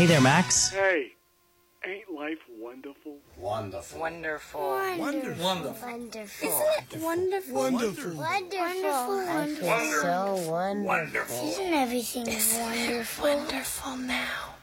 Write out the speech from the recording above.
Hey there, Max. Hey, ain't life wonderful? Wonderful. Wonderful. Wonderful. Wonderful. Isn't it wonderful? Wonderful. Wonderful. I feel so wonderful. Wonderful. Isn't everything wonderful? Wonderful now.